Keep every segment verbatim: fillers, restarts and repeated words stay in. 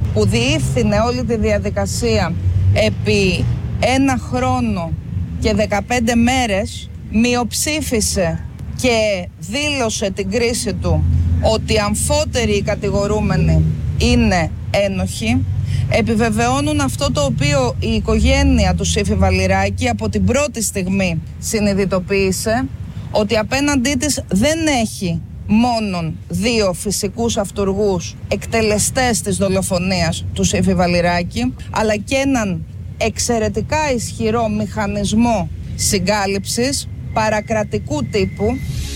που διεύθυνε όλη τη διαδικασία επί ένα χρόνο και δεκαπέντε μέρες, μειοψήφισε και δήλωσε την κρίση του ότι αμφότεροι οι κατηγορούμενοι είναι ένοχοι, επιβεβαιώνουν αυτό το οποίο η οικογένεια του Σύφη Βαλιράκη από την πρώτη στιγμή συνειδητοποίησε, ότι απέναντί της δεν έχει μόνον δύο φυσικούς αυτουργούς εκτελεστές της δολοφονίας του Σύφη Βαλιράκη, αλλά και έναν εξαιρετικά ισχυρό μηχανισμό συγκάλυψης παρακρατικού τύπου.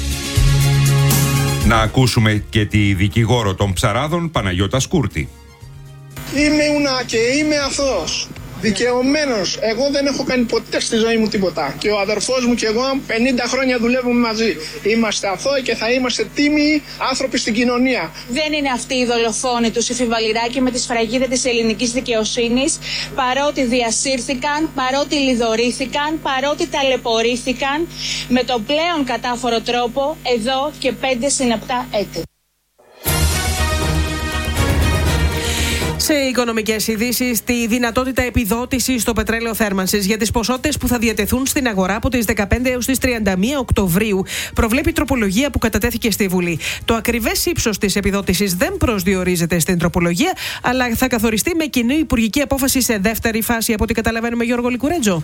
Να ακούσουμε και τη δικηγόρο των Ψαράδων, Παναγιώτα Σκούρτη. Είμαι ούνα και είμαι αθώος. Δικαιωμένος. Εγώ δεν έχω κάνει ποτέ στη ζωή μου τίποτα. Και ο αδερφός μου και εγώ πενήντα χρόνια δουλεύουμε μαζί. Είμαστε αθώοι και θα είμαστε τίμιοι άνθρωποι στην κοινωνία. Δεν είναι αυτοί οι δολοφόνοι του Σύφη Βαλιράκη με τη σφραγίδα της ελληνικής δικαιοσύνης, παρότι διασύρθηκαν, παρότι λιδωρήθηκαν, παρότι ταλαιπωρήθηκαν με τον πλέον κατάφορο τρόπο εδώ και πέντε συναπτά έτη. Σε οικονομικές ειδήσεις, τη δυνατότητα επιδότησης στο πετρέλαιο θέρμανσης για τις ποσότητες που θα διατεθούν στην αγορά από τις δεκαπέντε έως τις τριάντα μία Οκτωβρίου προβλέπει τροπολογία που κατατέθηκε στη Βουλή. Το ακριβές ύψος της επιδότησης δεν προσδιορίζεται στην τροπολογία, αλλά θα καθοριστεί με κοινή υπουργική απόφαση σε δεύτερη φάση, από ό,τι καταλαβαίνουμε, Γιώργο Λικουρέτζο.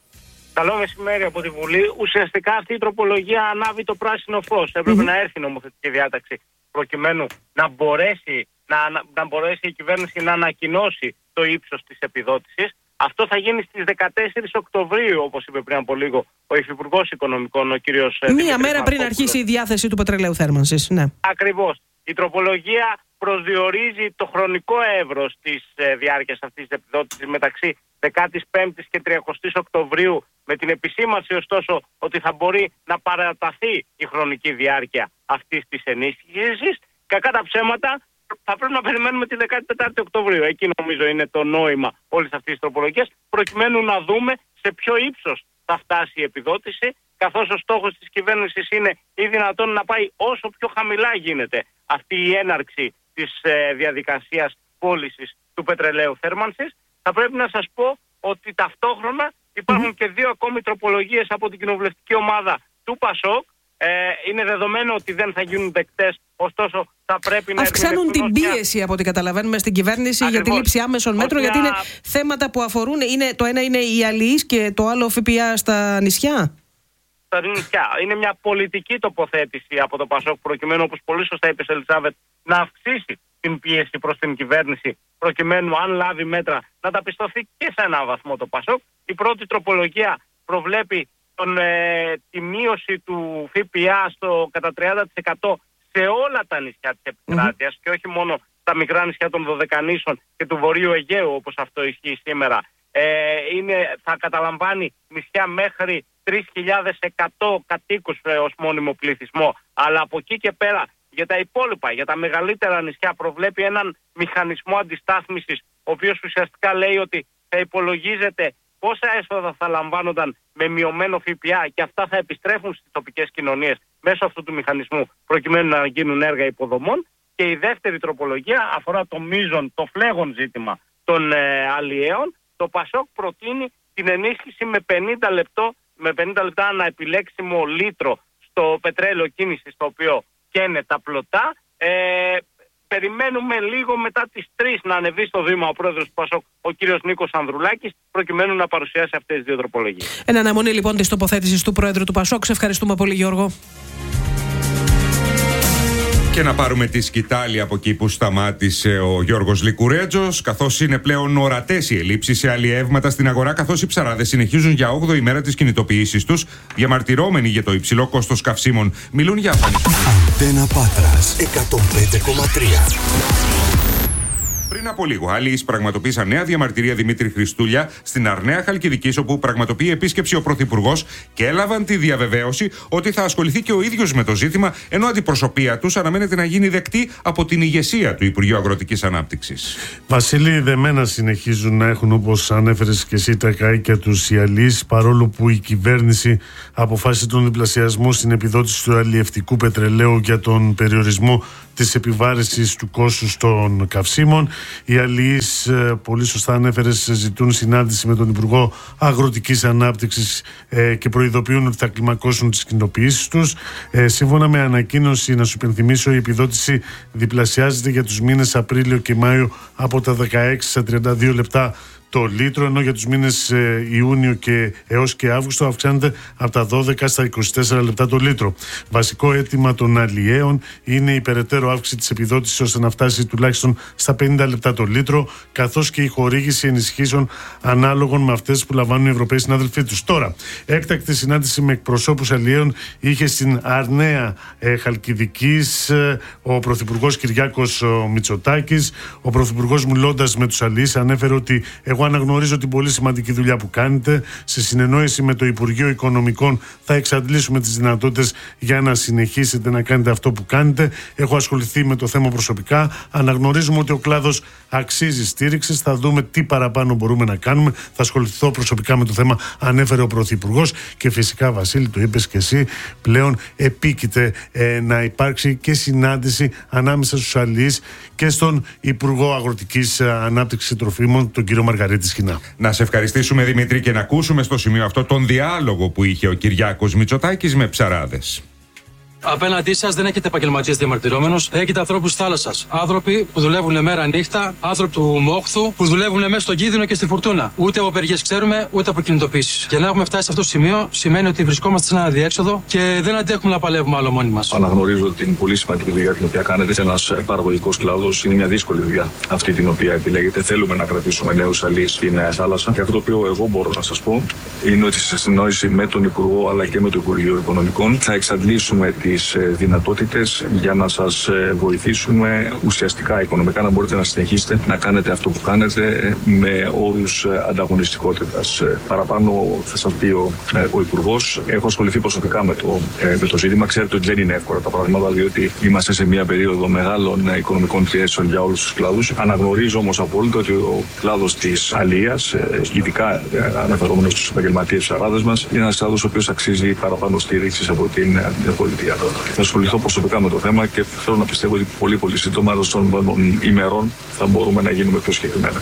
Καλό μεσημέρι από τη Βουλή. Ουσιαστικά αυτή η τροπολογία ανάβει το πράσινο φως. Έπρεπε mm-hmm. να έρθει η νομοθετική διάταξη προκειμένου να μπορέσει. Να, να μπορέσει η κυβέρνηση να ανακοινώσει το ύψος της επιδότησης. Αυτό θα γίνει στις δεκατέσσερις Οκτωβρίου, όπως είπε πριν από λίγο ο Υφυπουργός Οικονομικών, ο κύριος Μία Δημήτρης μέρα πριν αρχίσει η διάθεση του πετρελαίου θέρμανσης. Ναι. Ακριβώς. Η τροπολογία προσδιορίζει το χρονικό εύρος της ε, διάρκειας αυτής της επιδότησης μεταξύ δεκαπέντε και τριάντα Οκτωβρίου, με την επισήμανση ωστόσο ότι θα μπορεί να παραταθεί η χρονική διάρκεια αυτής της ενίσχυσης. Κακά τα ψέματα, θα πρέπει να περιμένουμε τη δεκατετάρτη Οκτωβρίου. Εκεί νομίζω είναι το νόημα όλης αυτής της τροπολογίας, προκειμένου να δούμε σε ποιο ύψος θα φτάσει η επιδότηση, καθώς ο στόχος της κυβέρνησης είναι ή δυνατόν να πάει όσο πιο χαμηλά γίνεται αυτή η έναρξη της ε, διαδικασίας πώλησης του πετρελαίου θέρμανσης. Θα πρέπει να σας πω ότι ταυτόχρονα υπάρχουν mm-hmm. και δύο ακόμη τροπολογίες από την κοινοβουλευτική ομάδα του ΠΑΣΟΚ. Ε, είναι δεδομένο ότι δεν θα γίνουν δεκτές, ωστόσο θα πρέπει να... Αυξάνουν την πίεση μια... από ό,τι καταλαβαίνουμε στην κυβέρνηση. Ακριβώς. Για τη λήψη άμεσων μέτρων, μια... γιατί είναι θέματα που αφορούν, είναι, το ένα είναι οι αλληλείς και το άλλο ΦΠΑ στα νησιά. Στα νησιά. Είναι μια πολιτική τοποθέτηση από το ΠΑΣΟΚ, προκειμένου, όπως πολύ σωστά είπε η Ελισάβετ, να αυξήσει την πίεση προς την κυβέρνηση, προκειμένου αν λάβει μέτρα να τα πιστωθεί και σε έναν βαθμό το ΠΑΣΟΚ. Η πρώτη τροπολογία προβλέπει τον, ε, τη μείωση του ΦΠΑ στο κατά τριάντα τοις εκατό σε όλα τα νησιά της επικράτειας mm-hmm. και όχι μόνο τα μικρά νησιά των Δωδεκανήσων και του Βορείου Αιγαίου, όπως αυτό ισχύει σήμερα. Ε, είναι, θα καταλαμβάνει νησιά μέχρι τρεις χιλιάδες εκατό κατοίκους ε, ως μόνιμο πληθυσμό, αλλά από εκεί και πέρα για τα υπόλοιπα, για τα μεγαλύτερα νησιά προβλέπει έναν μηχανισμό αντιστάθμισης, ο οποίος ουσιαστικά λέει ότι θα υπολογίζεται πόσα έσοδα θα λαμβάνονταν με μειωμένο ΦΠΑ και αυτά θα επιστρέφουν στις τοπικές κοινωνίες μέσω αυτού του μηχανισμού, προκειμένου να γίνουν έργα υποδομών. Και η δεύτερη τροπολογία αφορά το μείζον, το φλέγον ζήτημα των ε, αλλιέων. Το ΠΑΣΟΚ προτείνει την ενίσχυση με πενήντα, λεπτό, με πενήντα λεπτά ανά επιλέξιμο λίτρο στο πετρέλαιο κίνησης, το οποίο καίνε τα πλωτά. Ε, Περιμένουμε λίγο μετά τις τρεις να ανεβεί στο βήμα ο πρόεδρος του ΠΑΣΟΚ, ο κύριος Νίκος Ανδρουλάκης, προκειμένου να παρουσιάσει αυτές τις δύο τροπολογίες. Εν αναμονή λοιπόν της τοποθέτησης του πρόεδρου του ΠΑΣΟΚ. Σε ευχαριστούμε πολύ, Γιώργο. Και να πάρουμε τη σκητάλη από εκεί που σταμάτησε ο Γιώργος Λικουρέτζος, καθώς είναι πλέον ορατές οι ελλείψεις σε αλλιεύματα στην αγορά, καθώς οι ψαράδες συνεχίζουν για όγδοη ημέρα τις κινητοποιήσεις τους, διαμαρτυρόμενοι για το υψηλό κόστος καυσίμων. Μιλούν για αφανιστική. Αντένα Πάτρας εκατόν πέντε κόμμα τρία. Πριν από λίγο, αλλοίς πραγματοποίησαν νέα διαμαρτυρία Δημήτρη Χριστούλια στην Αρναία Χαλκιδικής, όπου πραγματοποιεί επίσκεψη ο Πρωθυπουργός και έλαβαν τη διαβεβαίωση ότι θα ασχοληθεί και ο ίδιος με το ζήτημα, ενώ αντιπροσωπεία τους αναμένεται να γίνει δεκτή από την ηγεσία του Υπουργείου Αγροτικής Ανάπτυξης. Βασίλη, δεμένα συνεχίζουν να έχουν, όπως ανέφερες και εσύ, τα καΐκια τους οι αλλοίς, παρόλο που η κυβέρνηση αποφάσισε τον διπλασιασμό στην επιδότηση του αλλιευτικού πετρελαίου για τον περιορισμό της επιβάρησης του κόστους των καυσίμων. Οι αλληλείς, πολύ σωστά ανέφερες, ζητούν συνάντηση με τον Υπουργό Αγροτικής Ανάπτυξης και προειδοποιούν ότι θα κλιμακώσουν τις κοινοποιήσεις τους. Σύμφωνα με ανακοίνωση, να σου υπενθυμίσω, η επιδότηση διπλασιάζεται για τους μήνες Απρίλιο και Μάιο από τα δεκαέξι στα τριάντα δύο λεπτά το λίτρο, ενώ για τους μήνες ε, Ιούνιο και έως και Αύγουστο αυξάνεται από τα δώδεκα στα είκοσι τέσσερα λεπτά το λίτρο. Βασικό αίτημα των αλλιέων είναι η περαιτέρω αύξηση της επιδότησης ώστε να φτάσει τουλάχιστον στα πενήντα λεπτά το λίτρο, καθώς και η χορήγηση ενισχύσεων ανάλογων με αυτές που λαμβάνουν οι Ευρωπαίοι συνάδελφοί τους. Τώρα, έκτακτη συνάντηση με εκπροσώπους αλλιέων είχε στην Αρναία ε, Χαλκιδικής ε, ο Πρωθυπουργός Κυριάκος Μητσοτάκης. Ο Πρωθυπουργός, μιλώντας με τους αλλιείς, ανέφερε ότι εγώ αναγνωρίζω την πολύ σημαντική δουλειά που κάνετε. Σε συνεννόηση με το Υπουργείο Οικονομικών θα εξαντλήσουμε τις δυνατότητες για να συνεχίσετε να κάνετε αυτό που κάνετε. Έχω ασχοληθεί με το θέμα προσωπικά. Αναγνωρίζουμε ότι ο κλάδος αξίζει στήριξης. Θα δούμε τι παραπάνω μπορούμε να κάνουμε. Θα ασχοληθώ προσωπικά με το θέμα, ανέφερε ο Πρωθυπουργός. Και φυσικά, Βασίλη, το είπες και εσύ, πλέον επίκειται ε, να υπάρξει και συνάντηση ανάμεσα στους αλληλείς και στον Υπουργό Αγροτικής Ανάπτυξης Τροφίμων, τον κύριο Μαργαρίτη. Να σε ευχαριστήσουμε, Δημήτρη, και να ακούσουμε στο σημείο αυτό τον διάλογο που είχε ο Κυριάκος Μητσοτάκης με ψαράδες. Απέναντί σας δεν έχετε επαγγελματίες διαμαρτυρόμενους, έχετε ανθρώπους της θάλασσας. Άνθρωποι που δουλεύουν μέρα νύχτα, άνθρωποι του μόχθου που δουλεύουν μέσα στον κίνδυνο και στη φουρτούνα. Ούτε από απεργίες ξέρουμε, ούτε από κινητοποίησεις. Και να έχουμε φτάσει σε αυτό το σημείο σημαίνει ότι βρισκόμαστε σε ένα αδιέξοδο και δεν αντέχουμε να παλεύουμε άλλο μόνοι μας. Αναγνωρίζω την πολύ σημαντική δουλειά την οποία κάνετε. Ένας παραγωγικός κλάδος, είναι μια δύσκολη δουλειά αυτή την οποία επιλέγετε. Θέλουμε να κρατήσουμε νέους αλληλείς στην θάλασσα. Και αυτό το οποίο εγώ μπορώ να σας πω είναι ότι σε συνεννόηση με τον Υπουργό αλλά και με το Υπουργείο Οικονομικών θα εξαντλήσουμε τη τις δυνατότητες για να σας βοηθήσουμε ουσιαστικά οικονομικά να μπορείτε να συνεχίσετε να κάνετε αυτό που κάνετε με όρους ανταγωνιστικότητας. Παραπάνω θα σας πει ο, ο Υπουργός. Έχω ασχοληθεί προσωπικά με το, με το ζήτημα. Ξέρετε ότι δεν είναι εύκολα τα πράγματα, διότι είμαστε σε μια περίοδο μεγάλων οικονομικών πιέσεων για όλους τους κλάδους. Αναγνωρίζω όμως απόλυτα ότι ο κλάδος της αλίας, ειδικά αναφερόμενος στους επαγγελματίες ψαράδες μας, είναι ένας κλάδος ο οποίος αξίζει παραπάνω στήριξης από την πολιτεία. Θα ασχοληθώ προσωπικά με το θέμα και θέλω να πιστεύω ότι πολύ πολύ σύντομα των ημερών θα μπορούμε να γίνουμε πιο συγκεκριμένα.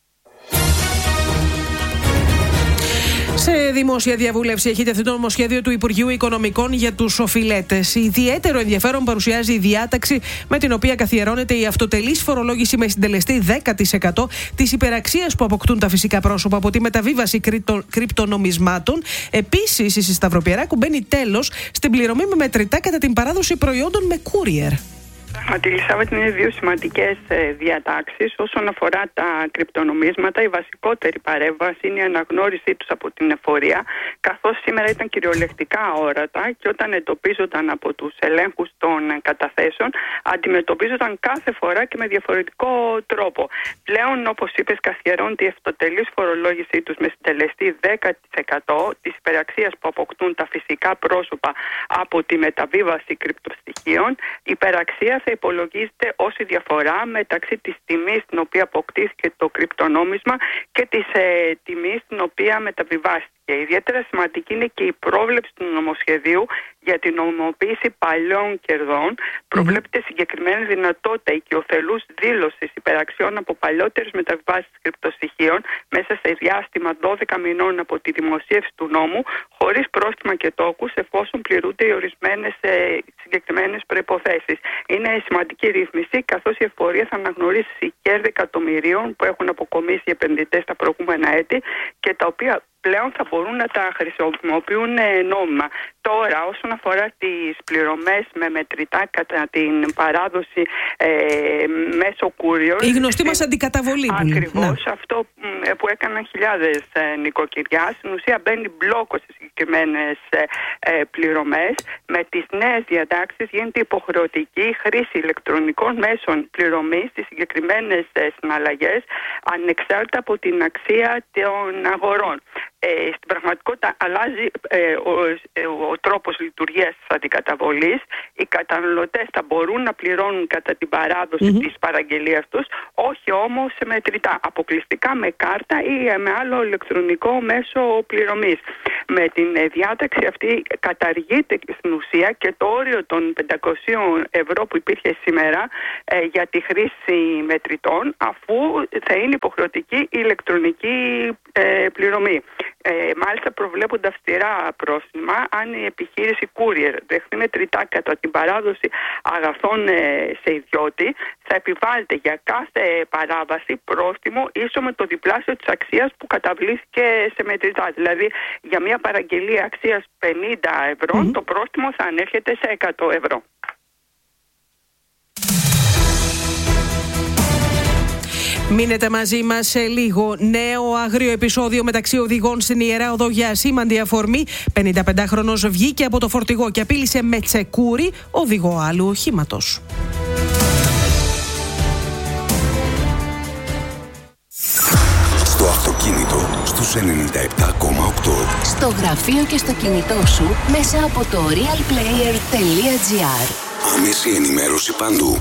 Σε δημόσια διαβούλευση έχει τεθεί το νομοσχέδιο του Υπουργείου Οικονομικών για τους οφειλέτες. Ιδιαίτερο ενδιαφέρον παρουσιάζει η διάταξη με την οποία καθιερώνεται η αυτοτελής φορολόγηση με συντελεστή δέκα τοις εκατό της υπεραξίας που αποκτούν τα φυσικά πρόσωπα από τη μεταβίβαση κρυπτο, κρυπτονομισμάτων. Επίσης, η Σταυροπιεράκου μπαίνει τέλος στην πληρωμή με μετρητά κατά την παράδοση προϊόντων με courier. Πράγματι, Ελισάβετ, είναι δύο σημαντικές διατάξεις. Όσον αφορά τα κρυπτονομίσματα, η βασικότερη παρέμβαση είναι η αναγνώρισή τους από την εφορία, καθώς σήμερα ήταν κυριολεκτικά αόρατα και όταν εντοπίζονταν από τους ελέγχους των καταθέσεων, αντιμετωπίζονταν κάθε φορά και με διαφορετικό τρόπο. Πλέον, όπως είπες, καθιερώνεται η αυτοτελής φορολόγησή τους με συντελεστή δέκα τοις εκατό της υπεραξίας που αποκτούν τα φυσικά πρόσωπα από τη μεταβίβαση κρυπτοστοιχείων. Η υπεραξία θα υπολογίζεται ως η διαφορά μεταξύ της τιμής στην οποία αποκτήθηκε το κρυπτονόμισμα και της ε, τιμής στην οποία μεταβιβάστηκε. Ιδιαίτερα σημαντική είναι και η πρόβλεψη του νομοσχεδίου για την νομιμοποίηση παλιών κερδών. Προβλέπεται συγκεκριμένη δυνατότητα οικειοθελούς δήλωσης υπεραξιών από παλιότερες μεταβιβάσεις κρυπτοστοιχείων μέσα σε διάστημα δώδεκα μηνών από τη δημοσίευση του νόμου, χωρίς πρόστιμα και τόκους, εφόσον πληρούνται οι ορισμένες ε, συγκεκριμένες προϋποθέσεις. Είναι σημαντική ρύθμιση, καθώς η εφορία θα αναγνωρίσει κέρδη εκατομμυρίων που έχουν αποκομίσει οι επενδυτές τα προηγούμενα έτη και τα οποία πλέον θα μπορούν να τα χρησιμοποιούν νόμιμα. Τώρα, όσον αφορά τις πληρωμές με μετρητά κατά την παράδοση ε, μέσω courier, η γνωστή μας αντικαταβολή. Ακριβώς, ναι. Αυτό που έκαναν χιλιάδες ε, νοικοκυριά, στην ουσία μπαίνει μπλόκο σε συγκεκριμένες ε, ε, πληρωμές. Με τις νέες διατάξεις γίνεται υποχρεωτική χρήση ηλεκτρονικών μέσων πληρωμής στις συγκεκριμένες ε, συναλλαγές, ανεξάρτητα από την αξία των αγορών. Ε, στην πραγματικότητα αλλάζει ε, ο, ε, ο τρόπος λειτουργίας της αντικαταβολής. Οι καταναλωτές θα μπορούν να πληρώνουν κατά την παράδοση mm-hmm. της παραγγελίας τους, όχι όμως σε μετρητά, αποκλειστικά με κάρτα ή με άλλο ηλεκτρονικό μέσο πληρωμής. Με την ε, διάταξη αυτή καταργείται στην ουσία και το όριο των πεντακόσια ευρώ που υπήρχε σήμερα ε, για τη χρήση μετρητών, αφού θα είναι υποχρεωτική η ηλεκτρονική ε, πληρωμή. Ε, μάλιστα προβλέπονται αυστηρά πρόστιμα αν η επιχείρηση courier δεχθεί μετρητά κατά την παράδοση αγαθών ε, σε ιδιώτη, θα επιβάλλεται για κάθε παράβαση πρόστιμο ίσο με το διπλάσιο της αξίας που καταβλήθηκε σε μετρητά. Δηλαδή για μια παραγγελία αξίας πενήντα ευρώ mm-hmm. το πρόστιμο θα ανέρχεται σε εκατό ευρώ. Μείνετε μαζί μας σε λίγο. Νέο άγριο επεισόδιο μεταξύ οδηγών στην Ιερά Οδό για ασήμαντη αφορμή. πενηνταπεντάχρονος βγήκε από το φορτηγό και απείλησε με τσεκούρι οδηγό άλλου οχήματος. Στο αυτοκίνητο στους ενενήντα επτά κόμμα οκτώ. Στο γραφείο και στο κινητό σου μέσα από το realplayer τελεία gr. Άμεση ενημέρωση παντού.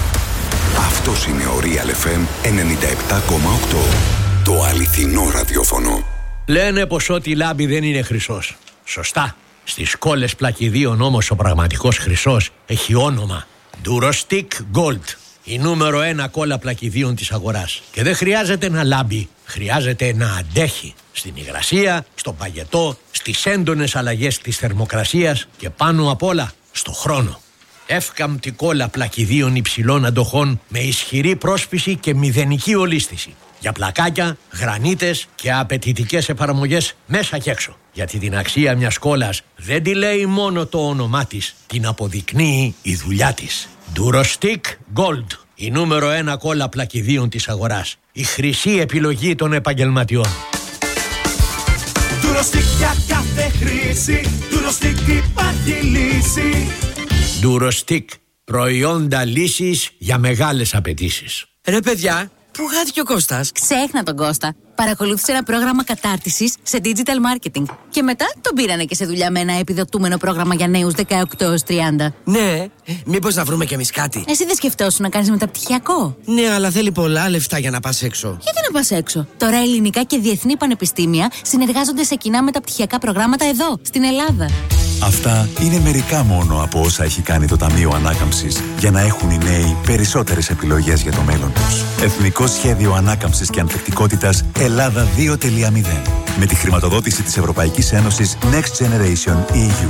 Αυτός είναι ο Real εφ εμ ενενήντα επτά κόμμα οκτώ. Το αληθινό ραδιόφωνο. Λένε πως ό,τι λάμπει δεν είναι χρυσός. Σωστά. Στις κόλλες πλακιδίων όμως ο πραγματικός χρυσός έχει όνομα Durostick Gold. Η νούμερο ένα κόλλα πλακιδίων της αγοράς. Και δεν χρειάζεται να λάμπει. Χρειάζεται να αντέχει. Στην υγρασία, στο παγετό, στις έντονες αλλαγές της θερμοκρασίας και πάνω απ' όλα στο χρόνο. Εύκαμπτη κόλλα πλακιδίων υψηλών αντοχών με ισχυρή πρόσφυση και μηδενική ολίσθηση. Για πλακάκια, γρανίτες και απαιτητικές εφαρμογές μέσα και έξω. Γιατί την αξία μιας κόλλας δεν τη λέει μόνο το όνομά της, την αποδεικνύει η δουλειά της. Durostick Gold, η νούμερο ένα κόλλα πλακιδίων της αγοράς. Η χρυσή επιλογή των επαγγελματιών. Durostick για κάθε χρήση, Durostick υπάρχει λύση. Durostick, προϊόντα λύσης για μεγάλες απαιτήσεις. Ρε παιδιά, πού χάθηκε ο Κώστας? Ξέχνα τον Κώστα. Παρακολούθησε ένα πρόγραμμα κατάρτισης σε digital marketing. Και μετά τον πήρανε και σε δουλειά με ένα επιδοτούμενο πρόγραμμα για νέους δεκαοκτώ έως τριάντα. Ναι, μήπως να βρούμε κι εμείς κάτι? Εσύ δεν σκεφτόσουν να κάνεις μεταπτυχιακό? Ναι, αλλά θέλει πολλά λεφτά για να πας έξω. Γιατί να πας έξω? Τώρα ελληνικά και διεθνή πανεπιστήμια συνεργάζονται σε κοινά μεταπτυχιακά προγράμματα εδώ, στην Ελλάδα. Αυτά είναι μερικά μόνο από όσα έχει κάνει το Ταμείο Ανάκαμψης για να έχουν οι νέοι περισσότερες επιλογές για το μέλλον τους. Εθνικό Σχέδιο Ανάκαμψης και Ανθεκτικότητας Ελλάδα δύο τελεία μηδέν. Με τη χρηματοδότηση της Ευρωπαϊκής Ένωσης Next Generation ι γιου.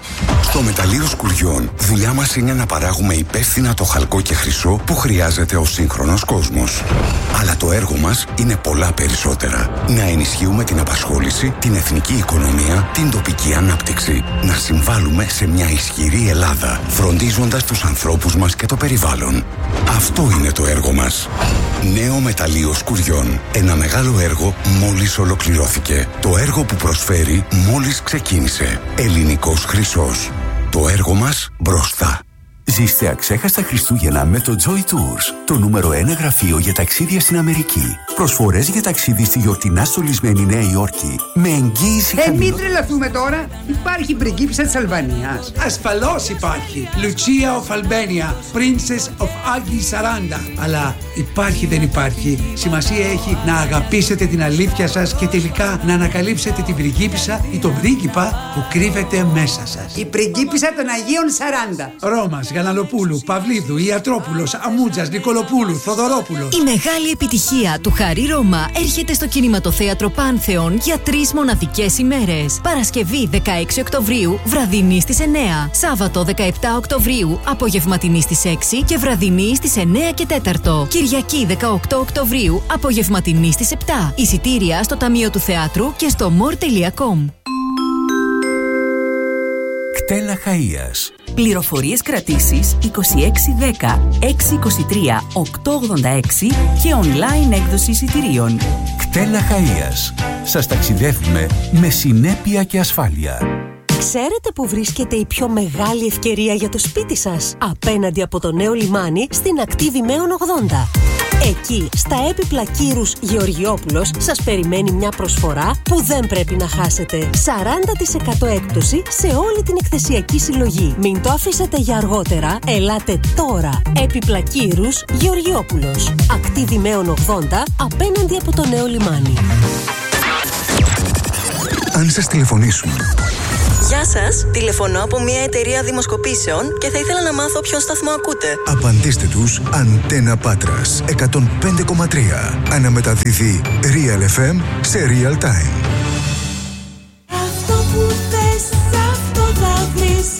Στο μεταλλείο Σκουριών, δουλειά μας είναι να παράγουμε υπεύθυνα το χαλκό και χρυσό που χρειάζεται ο σύγχρονος κόσμος. Αλλά το έργο μας είναι πολλά περισσότερα. Να ενισχύουμε την απασχόληση, την εθνική οικονομία, την τοπική ανάπτυξη. Να συμβάλλουμε σε μια ισχυρή Ελλάδα, φροντίζοντας τους ανθρώπους μας και το περιβάλλον. Αυτό είναι το έργο μας. Νέο μεταλλείο Σκουριών. Ένα μεγάλο έργο μόλις ολοκληρώθηκε. Το έργο που προσφέρει μόλις ξεκίνησε. Ελληνικός χρυσός. Το έργο μας μπροστά. Ζήστε αξέχαστα Χριστούγεννα με το Joy Tours, το νούμερο ένα γραφείο για ταξίδια στην Αμερική. Προσφορές για ταξίδι στη γιορτινά στολισμένη Νέα Υόρκη με εγγύηση Ε, χαμηλό... μην τρελαθούμε τώρα. Υπάρχει πριγκίπισσα της Αλβανίας. Ασφαλώς υπάρχει. Lucia of Albania, Princess of Agi σαράντα. Αλλά υπάρχει δεν υπάρχει. Σημασία έχει να αγαπήσετε την αλήθεια σας και τελικά να ανακαλύψετε την πριγκίπισσα ή τον πρίγκιπα που κρύβεται μέσα σας. Η πριγκίπισσα των Αγίων σαράντα. Ρώμας, Γαλανοπούλου, Παυλίδου, Ιατρόπουλος, Αμούτζας, Νικολοπούλου, Θοδωρόπουλος. Η μεγάλη επιτυχία του Χαρί Ρώμα έρχεται στο κινηματοθέατρο Πάνθεον για τρεις μοναδικές ημέρες. Παρασκευή δεκαέξι Οκτωβρίου, βραδινή στις εννέα. Σάββατο δεκαεπτά Οκτωβρίου, απογευματινή στις έξι και βραδινή στις εννέα και τέταρτο. Κυριακή δεκαοκτώ Οκτωβρίου, απογευματινή στις επτά. Εισιτήρια στο Ταμείο του Θεάτρου και στο more τελεία com. Κτέλα Χαΐας. Πληροφορίες κρατήσεις είκοσι έξι δέκα έξι είκοσι τρία οκτώ ογδόντα έξι και online έκδοση εισιτηρίων. Κτέλα Χαΐας. Σας ταξιδεύουμε με συνέπεια και ασφάλεια. Ξέρετε που βρίσκεται η πιο μεγάλη ευκαιρία για το σπίτι σας? Απέναντι από το νέο λιμάνι στην ακτή Δημαίων ογδόντα. Εκεί, στα έπιπλα Κύρους Γεωργιόπουλος, σας περιμένει μια προσφορά που δεν πρέπει να χάσετε. σαράντα τοις εκατό έκπτωση σε όλη την εκθεσιακή συλλογή. Μην το αφήσετε για αργότερα, ελάτε τώρα. Έπιπλα Κύρους Γεωργιόπουλος. Ακτή Δημαίων ογδόντα, απέναντι από το νέο λιμάνι. Αν σας τηλεφωνήσουν. Γεια σας, τηλεφωνώ από μια εταιρεία δημοσκοπήσεων και θα ήθελα να μάθω ποιον σταθμό ακούτε. Απαντήστε τους Αντένα Πάτρας εκατόν πέντε κόμμα τρία. Αναμεταδίδει Real εφ εμ σε real time. Αυτό που θες, αυτό θα βρεις.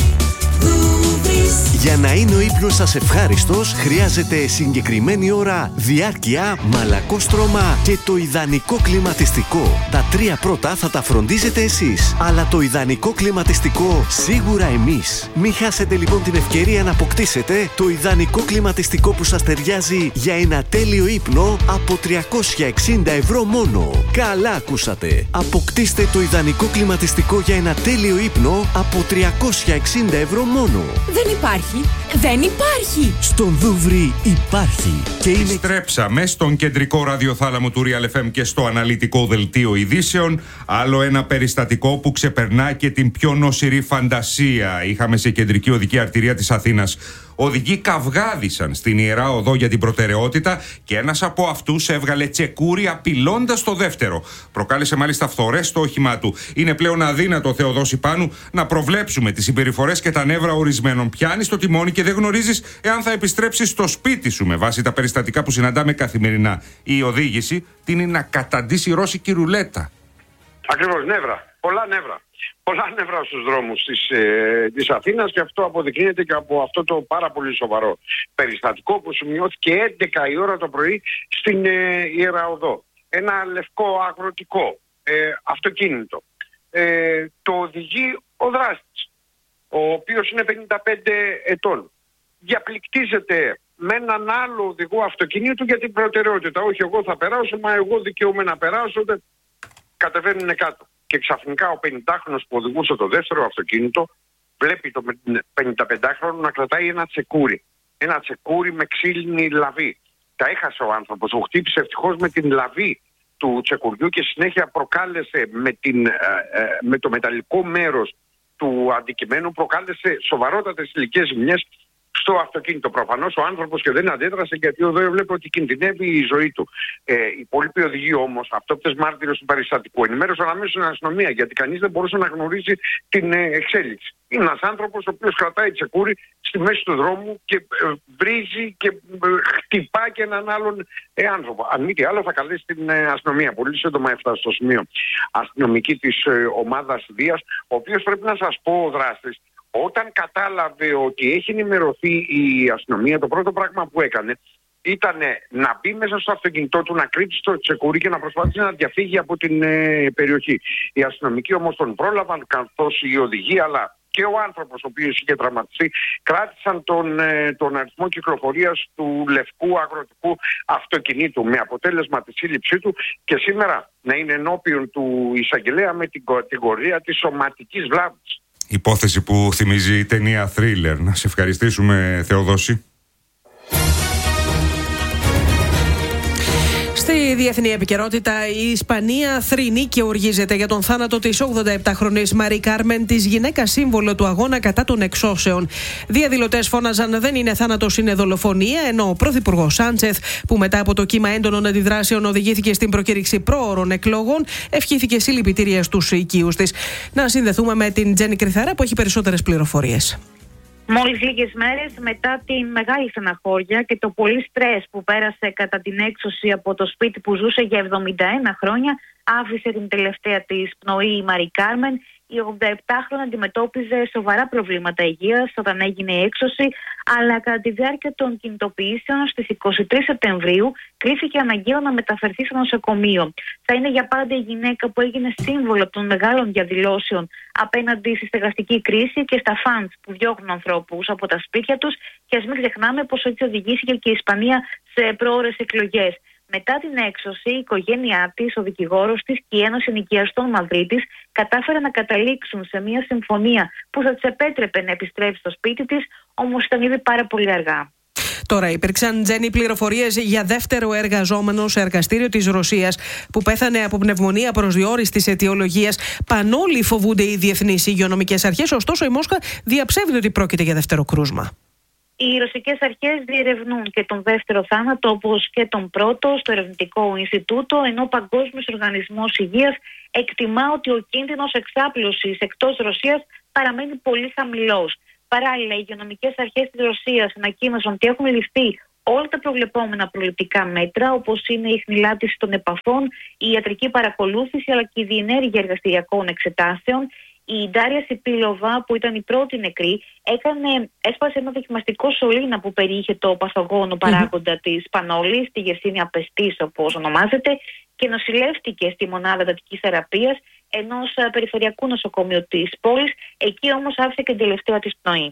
Για να είναι ο ύπνος σας ευχάριστος, χρειάζεται συγκεκριμένη ώρα, διάρκεια, μαλακό στρώμα και το ιδανικό κλιματιστικό. Τα τρία πρώτα θα τα φροντίζετε εσείς, αλλά το ιδανικό κλιματιστικό σίγουρα εμείς. Μην χάσετε λοιπόν την ευκαιρία να αποκτήσετε το ιδανικό κλιματιστικό που σας ταιριάζει για ένα τέλειο ύπνο από τριακόσια εξήντα ευρώ μόνο. Καλά ακούσατε! Αποκτήστε το ιδανικό κλιματιστικό για ένα τέλειο ύπνο από τριακόσια εξήντα ευρώ μόνο. Δεν υπάρχει. Δεν υπάρχει! Στον Δούβρι υπάρχει. Και είναι... Στρέψαμε στον κεντρικό ραδιοθάλαμο του Real εφ εμ και στο αναλυτικό δελτίο ειδήσεων. Άλλο ένα περιστατικό που ξεπερνά και την πιο νοσηρή φαντασία. Είχαμε σε κεντρική οδική αρτηρία της Αθήνας οδηγοί καυγάδισαν στην Ιερά Οδό για την προτεραιότητα και ένας από αυτούς έβγαλε τσεκούρι απειλώντας το δεύτερο. Προκάλεσε μάλιστα φθορές στο όχημά του. Είναι πλέον αδύνατο, Θεοδόση Πάνου, να προβλέψουμε τις συμπεριφορές και τα νεύρα ορισμένων. Πιάνεις το τιμόνι και δεν γνωρίζεις εάν θα επιστρέψεις στο σπίτι σου με βάση τα περιστατικά που συναντάμε καθημερινά. Η οδήγηση την είναι να καταντήσει ρώσικη ρουλέτα. Ακριβώς, νεύρα. Πολλά νεύρα. Πολλά νεύρα στους δρόμους της, ε, της Αθήνας και αυτό αποδεικνύεται και από αυτό το πάρα πολύ σοβαρό περιστατικό που σημειώθηκε έντεκα η ώρα το πρωί στην ε, Ιερά Οδό. Ένα λευκό αγροτικό ε, αυτοκίνητο. Ε, το οδηγεί ο δράστης, ο οποίος είναι πενήντα πέντε ετών. Διαπληκτίζεται με έναν άλλο οδηγό αυτοκινήτου για την προτεραιότητα. Όχι, εγώ θα περάσω, μα εγώ δικαιούμαι να περάσω. Κατεβαίνουν κάτω. Και ξαφνικά ο πενηντάχρονος που οδηγούσε το δεύτερο αυτοκίνητο βλέπει το πενηνταπεντάχρονο να κρατάει ένα τσεκούρι. Ένα τσεκούρι με ξύλινη λαβή. Τα έχασε ο άνθρωπος, το χτύπησε ευτυχώς με την λαβή του τσεκουριού και συνέχεια προκάλεσε με, την, ε, ε, με το μεταλλικό μέρος του αντικειμένου, προκάλεσε σοβαρότατες υλικές ζημιές στο αυτοκίνητο. Προφανώς ο άνθρωπος και δεν αντέδρασε γιατί εδώ έβλεπε ότι κινδυνεύει η ζωή του. Ε, οι υπόλοιποι οδηγοί όμως, αυτόπτες μάρτυρες του περιστατικού, ενημέρωσαν αμέσως την αστυνομία γιατί κανείς δεν μπορούσε να γνωρίζει την ε, εξέλιξη. Είναι ένας άνθρωπος ο οποίος κρατάει τσεκούρι στη μέση του δρόμου και ε, βρίζει και ε, χτυπά και έναν άλλον ε, άνθρωπο. Αν μη τι άλλο θα καλέσει την ε, αστυνομία. Πολύ σύντομα έφτασε στο σημείο αστυνομική της ε, ομάδας Δίας, ο οποίος πρέπει να σας πω ο δράστης, όταν κατάλαβε ότι έχει ενημερωθεί η αστυνομία, το πρώτο πράγμα που έκανε ήταν να μπει μέσα στο αυτοκίνητό του, να κρύψει το τσεκούρι και να προσπάθησε να διαφύγει από την ε, περιοχή. Οι αστυνομικοί όμως τον πρόλαβαν, καθώς οι οδηγοί αλλά και ο άνθρωπος ο οποίος είχε τραυματιστεί κράτησαν τον, ε, τον αριθμό κυκλοφορίας του λευκού αγροτικού αυτοκινήτου με αποτέλεσμα τη σύλληψή του και σήμερα να είναι ενώπιον του εισαγγελέα με την κατηγορία της σωματικής βλάβης. Υπόθεση που θυμίζει η ταινία Thriller. Να σε ευχαριστήσουμε, Θεοδόση. Στη διεθνή επικαιρότητα, η Ισπανία θρηνεί και οργίζεται για τον θάνατο της ογδονταεπτάχρονης Μαρί Κάρμεν, της γυναίκας σύμβολο του αγώνα κατά των εξώσεων. Διαδηλωτές φώναζαν «Δεν είναι θάνατος, είναι δολοφονία», ενώ ο πρωθυπουργός Σάντσεθ, που μετά από το κύμα έντονων αντιδράσεων οδηγήθηκε στην προκήρυξη πρόωρων εκλογών, ευχήθηκε συλληπιτήρια στους οικείους της. Να συνδεθούμε με την Τζέννη Κρυθάρα που έχει περισσότερες πληροφορίες. Μόλις λίγες μέρες μετά την μεγάλη στεναχώρια και το πολύ στρες που πέρασε κατά την έξωση από το σπίτι που ζούσε για εβδομήντα ένα χρόνια, άφησε την τελευταία της πνοή η Μαρί Κάρμεν. Η ογδοεπτάχρονη αντιμετώπιζε σοβαρά προβλήματα υγείας όταν έγινε η έξωση, αλλά κατά τη διάρκεια των κινητοποιήσεων στις είκοσι τρεις Σεπτεμβρίου κρίθηκε αναγκαίο να μεταφερθεί στο νοσοκομείο. Θα είναι για πάντα η γυναίκα που έγινε σύμβολο των μεγάλων διαδηλώσεων απέναντι στη στεγαστική κρίση και στα φαντς που διώχνουν ανθρώπους από τα σπίτια τους, και ας μην ξεχνάμε πως έτσι οδηγήθηκε και η Ισπανία σε προώρες εκλογές. Μετά την έξωση, η οικογένειά της, ο δικηγόρος της και η Ένωση Ενοικιαστών Μαδρίτης κατάφεραν να καταλήξουν σε μια συμφωνία που θα της επέτρεπε να επιστρέψει στο σπίτι της, όμως ήταν ήδη πάρα πολύ αργά. Τώρα υπήρξαν, Τζέννη, πληροφορίες για δεύτερο εργαζόμενο σε εργαστήριο της Ρωσίας που πέθανε από πνευμονία προσδιορίστης αιτιολογίας. Πανόλοι φοβούνται οι διεθνείς υγειονομικές αρχές, ωστόσο η Μόσχα διαψεύδει ότι πρόκειται για δεύτερο κρούσμα. Οι ρωσικές αρχές διερευνούν και τον δεύτερο θάνατο όπως και τον πρώτο στο ερευνητικό Ινστιτούτο, ενώ ο Παγκόσμιος Οργανισμός Υγείας εκτιμά ότι ο κίνδυνος εξάπλωσης εκτός Ρωσίας παραμένει πολύ χαμηλός. Παράλληλα, οι υγειονομικές αρχές της Ρωσίας ανακοίνωσαν ότι έχουν ληφθεί όλα τα προβλεπόμενα προληπτικά μέτρα, όπως είναι η χνηλάτιση των επαφών, η ιατρική παρακολούθηση αλλά και η διενέργεια εργαστηριακών εξετάσεων. Η Ντάρια Σιπίλοβα, που ήταν η πρώτη νεκρή, έκανε, έσπασε ένα δοκιμαστικό σωλήνα που περιείχε το παθογόνο παράγοντα mm-hmm. της Πανόλης, τη Γερσίνια πεστής όπως ονομάζεται, και νοσηλεύτηκε στη μονάδα εντατικής θεραπείας ενός περιφερειακού νοσοκομείου της πόλης. Εκεί όμως άφησε και την τελευταία της πνοή.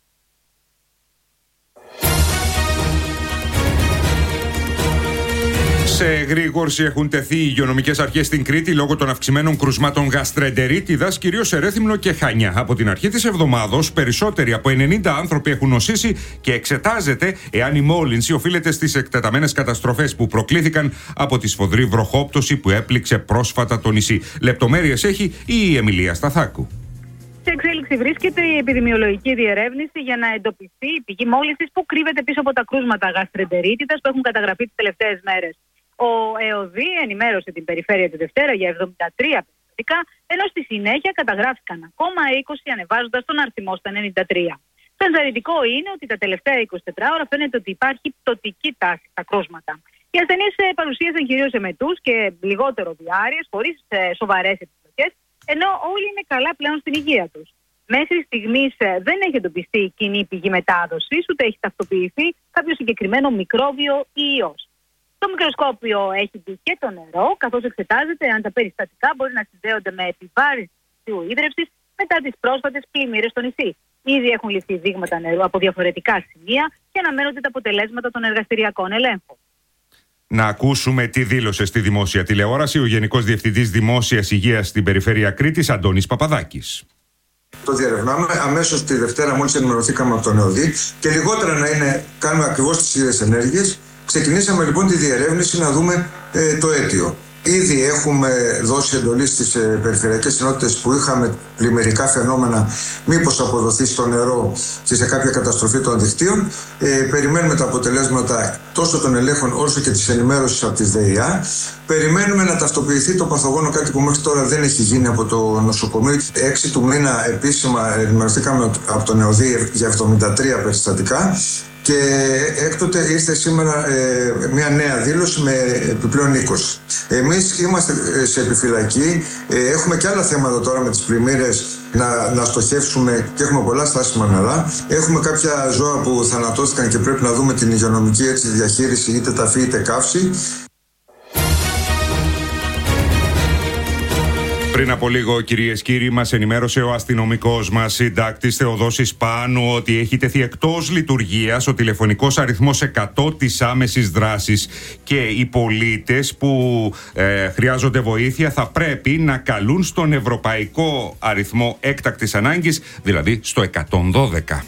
Σε εγρήγορση έχουν τεθεί οι υγειονομικές αρχές στην Κρήτη λόγω των αυξημένων κρουσμάτων γαστρεντερίτιδας, κυρίως σε Ρέθυμνο και Χανιά. Από την αρχή της εβδομάδος, περισσότεροι από ενενήντα άνθρωποι έχουν νοσήσει και εξετάζεται εάν η μόλυνση οφείλεται στις εκτεταμένες καταστροφές που προκλήθηκαν από τη σφοδρή βροχόπτωση που έπληξε πρόσφατα το νησί. Λεπτομέρειες έχει η Εμιλία Σταθάκου. Σε εξέλιξη βρίσκεται η επιδημιολογική διερεύνηση για να εντοπιστεί η πηγή μόλυνσης που κρύβεται πίσω από τα κρούσματα γαστρεντερίτιδας που έχουν καταγραφεί τις τελευταίες μέρες. Ο ΕΟΔΗ ενημέρωσε την περιφέρεια τη Δευτέρα για εβδομήντα τρία περιστατικά, ενώ στη συνέχεια καταγράφηκαν ακόμα είκοσι, ανεβάζοντας τον αριθμό στα ενενήντα τρία. Το ενθαρρυντικό είναι ότι τα τελευταία είκοσι τέσσερις ώρα φαίνεται ότι υπάρχει πτωτική τάση στα κρούσματα. Οι ασθενείς παρουσίασαν κυρίως εμετούς και λιγότερο διάρειες, χωρίς σοβαρές επιπλοκές, ενώ όλοι είναι καλά πλέον στην υγεία τους. Μέχρι στιγμής δεν έχει εντοπιστεί κοινή πηγή μετάδοσης, ούτε έχει ταυτοποιηθεί κάποιο συγκεκριμένο μικρόβιο ή ιός. Το μικροσκόπιο έχει μπει και το νερό, καθώς εξετάζεται αν τα περιστατικά μπορεί να συνδέονται με επιβάρυνση του ίδρευσης μετά τις πρόσφατες πλημμύρες στο νησί. Ήδη έχουν ληφθεί δείγματα νερού από διαφορετικά σημεία και αναμένονται τα αποτελέσματα των εργαστηριακών ελέγχων. Να ακούσουμε τι δήλωσε στη δημόσια τηλεόραση ο Γενικός Διευθυντής Δημόσιας Υγείας στην Περιφέρεια Κρήτης, Αντώνης Παπαδάκης. Το διερευνάμε. Αμέσως τη Δευτέρα, μόλις ενημερωθήκαμε από τον ΕΟΔΗ και λιγότερα να είναι, κάνουμε ακριβώς τις ίδιες ενέργειες. Ξεκινήσαμε λοιπόν τη διερεύνηση να δούμε ε, το αίτιο. Ήδη έχουμε δώσει εντολή στις ε, περιφερειακές ενότητες που είχαμε πλημμυρικά φαινόμενα, μήπως αποδοθεί στο νερό και σε κάποια καταστροφή των δικτύων. Ε, περιμένουμε τα αποτελέσματα τόσο των ελέγχων όσο και της ενημέρωσης από τις ΔΕΙΑ. Περιμένουμε να ταυτοποιηθεί το παθογόνο, κάτι που μέχρι τώρα δεν έχει γίνει από το νοσοκομείο. έξι του μήνα επίσημα ενημερωθήκαμε από τον ΕΟΔΗ για εβδομήντα τρία περιστατικά. Και έκτοτε ήρθε σήμερα ε, μια νέα δήλωση με επιπλέον είκοσι. Εμείς είμαστε σε επιφυλακή, ε, έχουμε και άλλα θέματα τώρα με τις πλημμύρες να, να στοχεύσουμε και έχουμε πολλά στάσιμα νερά. Έχουμε κάποια ζώα που θανατώθηκαν και πρέπει να δούμε την υγειονομική έτσι, διαχείριση, είτε ταφή είτε καύση. Πριν από λίγο, κυρίες και κύριοι, μας ενημέρωσε ο αστυνομικός μας συντάκτης Θεοδόσης Πάνου ότι έχει τεθεί εκτός λειτουργίας ο τηλεφωνικός αριθμός εκατό της άμεσης δράσης και οι πολίτες που ε, χρειάζονται βοήθεια θα πρέπει να καλούν στον ευρωπαϊκό αριθμό έκτακτης ανάγκης, δηλαδή στο εκατόν δώδεκα.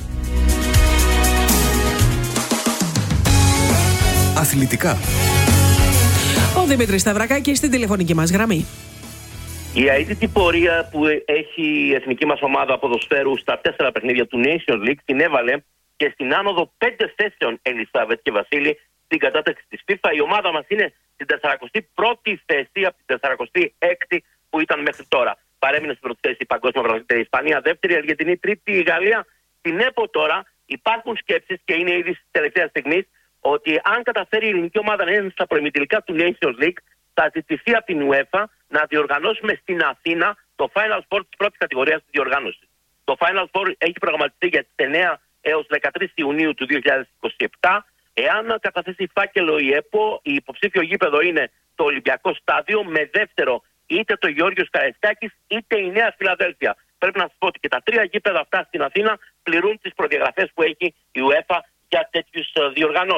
Αθλητικά. Ο Δημήτρης Σταυρακάκης στην τηλεφωνική μας γραμμή. Η αίτητη πορεία που έχει η εθνική μας ομάδα ποδοσφαίρου στα τέσσερα παιχνίδια του Nations League την έβαλε και στην άνοδο πέντε θέσεων, Ελισάβετ και Βασίλη, στην κατάταξη της FIFA. Η ομάδα μας είναι στην σαράντα πρώτη θέση από την σαράντα έκτη που ήταν μέχρι τώρα. Παρέμεινε στην πρώτη θέση η παγκόσμια πρωταθλήτρια Ισπανία, δεύτερη η Αργεντινή, τρίτη η Γαλλία. Στην ΕΠΟ τώρα υπάρχουν σκέψεις και είναι ήδη στη τελευταία στιγμή ότι αν καταφέρει η ελληνική ομάδα να είναι στα προημιτελικά του Nations League, θα ζητηθεί από την UEFA να διοργανώσουμε στην Αθήνα το Final Four της πρώτης κατηγορίας της διοργάνωσης. Το Final Four έχει προγραμματιστεί για τις εννέα έως δεκατρείς Ιουνίου του δύο χιλιάδες είκοσι επτά. Εάν καταθέσει φάκελο η ΕΠΟ, η υποψήφιο γήπεδο είναι το Ολυμπιακό Στάδιο, με δεύτερο είτε το Γεώργιος Καραϊσκάκης είτε η Νέα Φιλαδέλφια. Πρέπει να σας πω ότι και τα τρία γήπεδα αυτά στην Αθήνα πληρούν τις προδιαγραφές που έχει η UEFA για τέτοιες διοργανώσεις.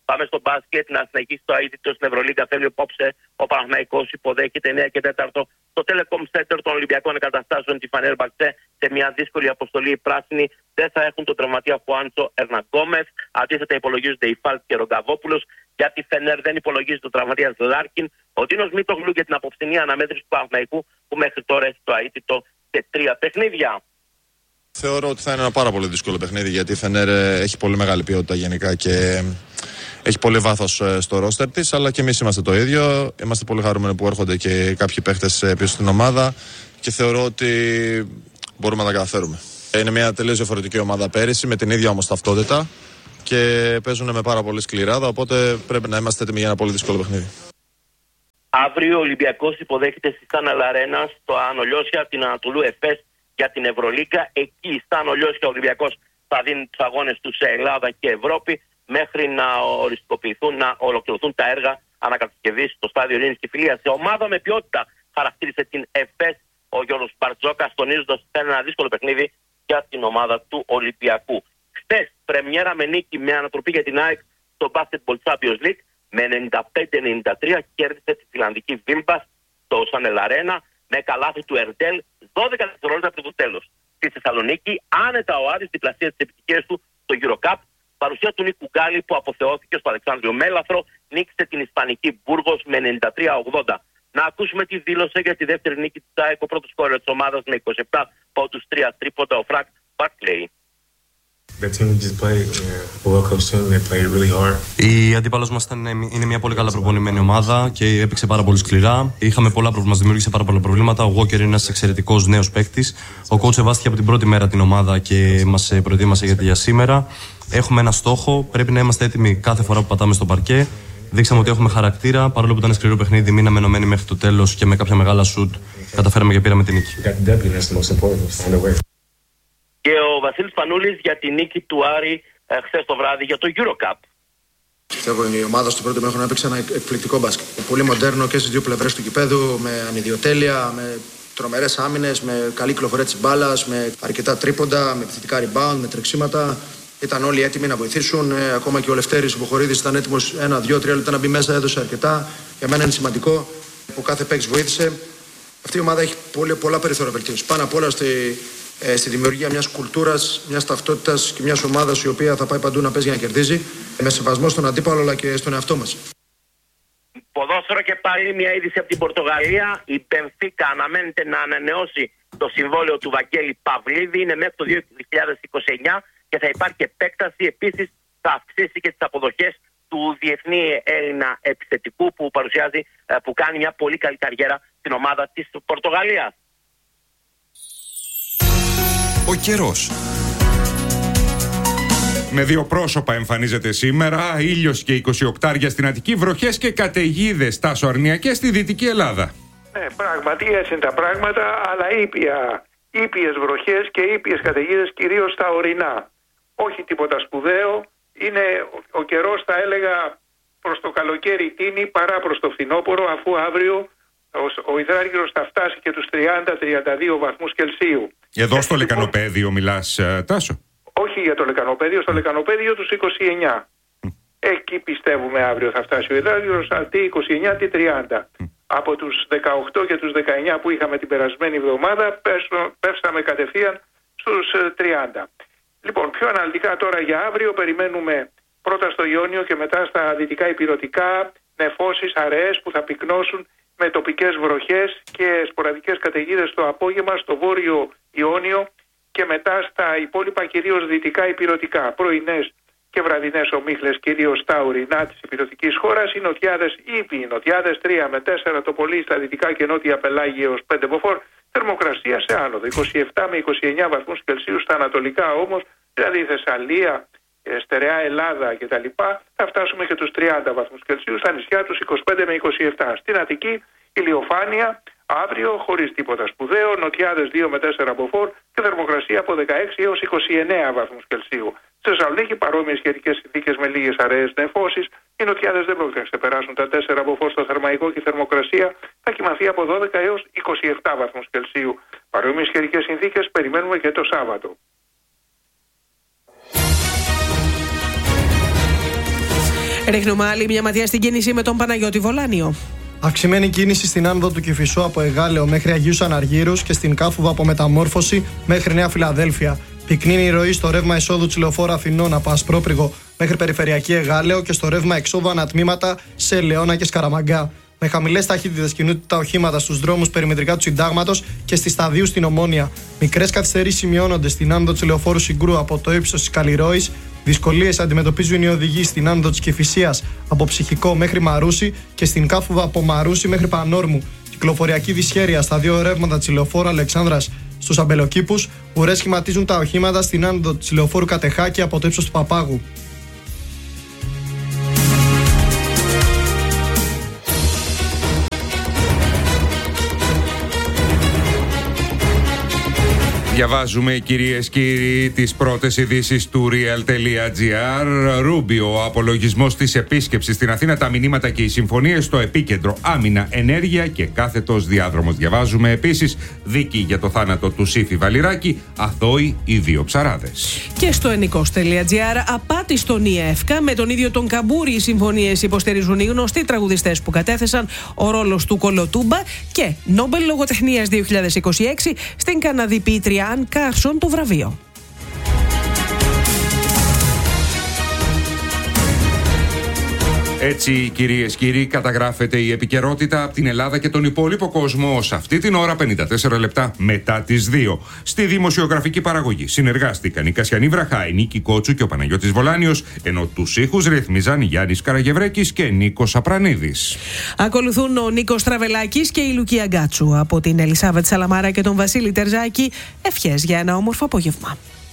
Πάμε στο μπάσκετ, να συνεχίσει το αίτητο στην Ευρωλίγκα. Θέλει απόψε ο Παναθηναϊκός, υποδέχεται εννέα και τέταρτο στο Telecom Center των Ολυμπιακών Εγκαταστάσεων τη Φενέρμπαχτσε. Σε μια δύσκολη αποστολή, οι πράσινοι δεν θα έχουν τον τραυματία Χουάντσο Ερναγκόμεθ. Αντίθετα, υπολογίζονται η Φάλτ και ο Ρογκαβόπουλος. Για τη Φενέρ δεν υπολογίζει τον τραυματία Λάρκιν. Ο Ντίνος Μίτογλου για την αποψινή αναμέτρηση του Παναθηναϊκού, που μέχρι τώρα έχει το αίτητο σε τρία παιχνίδια. Θεωρώ ότι θα είναι ένα πάρα πολύ δύσκολο παιχνίδι, γιατί η Φενέρ έχει πολύ μεγάλη ποιότητα γενικά και έχει πολύ βάθος στο ρόστερ της, αλλά και εμείς είμαστε το ίδιο. Είμαστε πολύ χαρούμενοι που έρχονται και κάποιοι παίχτες πίσω στην ομάδα και θεωρώ ότι μπορούμε να τα καταφέρουμε. Είναι μια τελείως διαφορετική ομάδα πέρυσι, με την ίδια όμως ταυτότητα και παίζουν με πάρα πολύ σκληράδα, οπότε πρέπει να είμαστε έτοιμοι για ένα πολύ δύσκολο παιχνίδι. Αύριο ο Ολυμπιακός υποδέχεται στη Στάναλ Αρένα στο Άνω Λιώσια την Ανατολού Εφές για την Ευρωλίγκα. Εκεί στα Άνω Λιώσια ο Ολυμπιακός θα δίνει τους αγώνες του σε Ελλάδα και Ευρώπη, μέχρι να οριστικοποιηθούν, να ολοκληρωθούν τα έργα ανακατασκευής στο στάδιο Ειρήνης και Φιλίας. Σε ομάδα με ποιότητα χαρακτήρισε την ΕΦΕΣ ο Γιώργος Μπαρτζόκας, τονίζοντας ότι θα είναι ένα δύσκολο παιχνίδι για την ομάδα του Ολυμπιακού. Χθες, πρεμιέρα με νίκη με ανατροπή για την ΑΕΚ στο Basketball Champions League, με ενενήντα πέντε ενενήντα τρία κέρδισε τη φιλανδική Βίμπας στο Σάνελ Αρένα με καλάθι του Ερντέλ δώδεκα δευτερόλεπτα πριν το τέλος. Στη Θεσσαλονίκη, άνετα ο Άρης διπλασίασε τις επιτυχίες του στο EuroCup. Παρουσία του Νίκου Γκάλη, που αποθεώθηκε στο Αλεξάνδριο Μέλαθρο, νίκησε την Ισπανική Μπούργος με ενενήντα τρία ογδόντα. Να ακούσουμε τι δήλωσε για τη δεύτερη νίκη της ΑΕΚ, ο πρώτος σκόρερ της ομάδας με είκοσι επτά πόντους, τρία τρίποντα, ο Φρανκ Μπάρκλεϊ. Η αντίπαλος μας είναι μια πολύ καλά προπονημένη ομάδα και έπαιξε πάρα πολύ σκληρά. Είχαμε πολλά προβλήματα, μας δημιούργησε πάρα πολλά προβλήματα. Ο Walker είναι ένας εξαιρετικός νέος παίκτης. Ο coach σεβάστηκε από την πρώτη μέρα την ομάδα και μας προετοίμασε για, για σήμερα. Έχουμε ένα στόχο, πρέπει να είμαστε έτοιμοι κάθε φορά που πατάμε στο παρκέ. Δείξαμε ότι έχουμε χαρακτήρα, παρόλο που ήταν σκληρό παιχνίδι, μείναμε ενωμένοι μέχρι το τέλος και με κάποια μεγάλα σουτ καταφέραμε και πήραμε την νίκη. Και ο Βασίλης Πανούλης για τη νίκη του Άρη ε, χθες το βράδυ για το EuroCup. Πιστεύω η ομάδα στο πρώτο μήχρονο έπαιξε ένα εκπληκτικό μπάσκετ. Πολύ μοντέρνο και στις δύο πλευρές του γηπέδου, με ανιδιοτέλεια, με τρομερές άμυνες, με καλή κυκλοφορία της μπάλας, με αρκετά τρίποντα, με επιθετικά rebound, με τρεξίματα. Ήταν όλοι έτοιμοι να βοηθήσουν. Ε, ακόμα και ο Λευτέρης ο Μποχορίδης ήταν έτοιμος ένα, δύο, τρία λεπτά να μπει μέσα, έδωσε αρκετά. Για μένα είναι σημαντικό που κάθε παίκτης βοήθησε. Αυτή η ομάδα έχει πολύ, πολλά περιθώρια βελτίωσης. Πάνω απ' όλα στη, ε, στη δημιουργία μιας κουλτούρας, μιας ταυτότητας και μιας ομάδας η οποία θα πάει παντού να παίζει για να κερδίζει. Με σεβασμό στον αντίπαλο αλλά και στον εαυτό μας. Ποδόσφαιρο και πάλι μια είδηση από την Πορτογαλία. Η Μπενφίκα αναμένεται να ανανεώσει το συμβόλαιο του Βαγγέλη Παυλίδη. Είναι μέχρι το δύο χιλιάδες είκοσι εννιά και θα υπάρχει επέκταση. Επίσης θα αυξήσει και τις αποδοχές του διεθνή Έλληνα επιθετικού που παρουσιάζει, που κάνει μια πολύ καλή καριέρα στην ομάδα της Πορτογαλίας. Ο καιρός. Με δύο πρόσωπα εμφανίζεται σήμερα, ήλιος και εικοσιοκτάρια στην Αττική, βροχές και καταιγίδες τάσο-αρνιακές στη Δυτική Ελλάδα. Ναι, πράγματι έτσι είναι τα πράγματα, αλλά ήπια, ήπιες βροχές και ήπιες καταιγίδες κυρίως στα ορεινά. Όχι τίποτα σπουδαίο, είναι ο καιρός θα έλεγα προς το καλοκαίρι τίνει παρά προς το φθινόπωρο, αφού αύριο ο, ο υδράργυρος θα φτάσει και τους τριάντα με τριάντα δύο βαθμούς Κελσίου. Εδώ στο Λεκανοπέδιο μιλάς, Τάσο? Όχι για το Λεκανοπέδιο, στο Λεκανοπέδιο τους είκοσι εννιά. Mm. Εκεί πιστεύουμε αύριο θα φτάσει ο υδράργυρος, αντί είκοσι εννιά, αντί τριάντα. Mm. Από τους δεκαοκτώ και τους δεκαεννιά που είχαμε την περασμένη εβδομάδα, πέφταμε κατευθείαν στους τριάντα. Λοιπόν, πιο αναλυτικά τώρα για αύριο περιμένουμε πρώτα στο Ιόνιο και μετά στα δυτικά ηπειρωτικά νεφώσεις, αραιές που θα πυκνώσουν με τοπικές βροχές και σποραδικές καταιγίδες το απόγευμα στο βόρειο Ιόνιο και μετά στα υπόλοιπα κυρίως δυτικά ηπειρωτικά. Πρωινές και βραδινές ομίχλες κυρίως στα ορεινά της ηπειρωτικής χώρας. Οι νοτιάδες ήπιοι, οι νοτιάδες τρία με τέσσερα το πολύ στα δυτικά και νότια πελάγια έως πέντε μποφόρ. Θερμοκρασία σε άνοδο, είκοσι επτά με είκοσι εννιά βαθμούς Κελσίου στα ανατολικά όμως, δηλαδή η Θεσσαλία, Στερεά Ελλάδα κτλ. Θα φτάσουμε και τους τριάντα βαθμούς Κελσίου, στα νησιά τους είκοσι πέντε με είκοσι επτά. Στην Αττική ηλιοφάνεια, αύριο χωρίς τίποτα σπουδαίο, νοτιάδες δύο με τέσσερα μποφόρ και θερμοκρασία από δεκαέξι έως είκοσι εννέα βαθμούς Κελσίου. Στη Θεσσαλονίκη παρόμοιες σχετικές συνθήκες με λίγες αραιές νεφώσεις. Οι νοτιάδες δεν πρόκειται να ξεπεράσουν τα τέσσερα μποφόρ στο θερμαϊκό και η θερμοκρασία θα κοιμαθεί από δώδεκα έως είκοσι επτά βαθμούς Κελσίου. Παρόμοιες σχετικές συνθήκες περιμένουμε και το Σάββατο. Ρίχνουμε άλλη μια ματιά στην κίνηση με τον Παναγιώτη Βολάνιο. Αυξημένη κίνηση στην άνοδο του Κηφισού από Εγάλεο μέχρι Αγίους Αναργύρους και στην Κάφουβα από Μεταμόρφωση μέχρι Νέα Φιλαδέλφια. Πυκνή είναι η ροή στο ρεύμα εισόδου της Λεωφόρου Αθηνών από Ασπρόπριγο μέχρι Περιφερειακή Εγάλεο και στο ρεύμα εξόδου ανατμήματα σε Λεώνα και Σκαραμαγκά. Με χαμηλές ταχύτητες κινούνται τα οχήματα στους δρόμους περιμετρικά του Συντάγματος και στη Σταδίου στην Ομόνια. Μικρές καθυστερήσεις σημειώνονται στην άνοδο της Λεωφόρου Συγκρού από το ύψος της Καλλιρόης. Δυσκολίες αντιμετωπίζουν οι οδηγοί στην άνοδο της Κηφισίας από Ψυχικό μέχρι Μαρούσι και στην Κάφουβα από Μαρούσι μέχρι Πανόρμου. Κυκλοφοριακή δυσχέρεια στα δύο ρεύματα της Λεωφόρου Αλεξάνδρας στους Αμπελοκήπους. Ουρές σχηματίζουν τα οχήματα στην άνοδο της Λεωφόρου Κατεχάκη από το ύψος του Παπάγου. Διαβάζουμε, κυρίες και κύριοι, τις πρώτες ειδήσεις του real.gr. Ρούμπιο, ο απολογισμός της επίσκεψης στην Αθήνα, τα μηνύματα και οι συμφωνίες στο επίκεντρο. Άμυνα, ενέργεια και κάθετος διάδρομος. Διαβάζουμε επίσης, δίκη για το θάνατο του Σύφη Βαλιράκη, αθώοι οι δύο ψαράδες. Και στο ενικός.gr, απάτη στον ΙΕΦΚΑ, με τον ίδιο τον Καμπούρη οι συμφωνίες υποστηρίζουν οι γνωστοί τραγουδιστές που κατέθεσαν, ο ρόλος του Κολοτούμπα και Νόμπελ Λογοτεχνίας δύο χιλιάδες είκοσι έξι στην Καναδή ποιήτρια Αν Κάρσον το βραβείο. Έτσι, κυρίες και κύριοι, καταγράφεται η επικαιρότητα από την Ελλάδα και τον υπόλοιπο κόσμο σε αυτή την ώρα, πενήντα τέσσερα λεπτά μετά τις δύο. Στη δημοσιογραφική παραγωγή συνεργάστηκαν η Κασιανή Βραχά, η Νίκη Κότσου και ο Παναγιώτης Βολάνιος, ενώ τους ήχους ρυθμίζαν Γιάννης Καραγευρέκης και Νίκος Απρανίδης. Ακολουθούν ο Νίκος Τραβελάκης και η Λουκία Γκάτσου. Από την Ελισάβετ Σαλαμάρα και τον Βασίλη Τερζάκη, ευχές για ένα όμορφο απόγευμα.